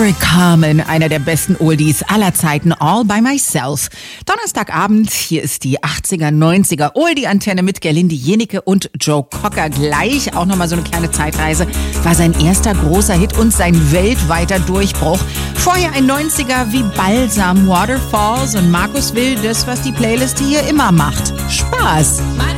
Eric Carmen, einer der besten Oldies aller Zeiten, All by Myself. Donnerstagabend, hier ist die 80er, 90er Oldie-Antenne mit Gerlinde Jenecke und Joe Cocker. Gleich auch nochmal so eine kleine Zeitreise. War sein erster großer Hit und sein weltweiter Durchbruch. Vorher ein 90er wie Balsam, Waterfalls und Markus will das, was die Playlist hier immer macht. Spaß!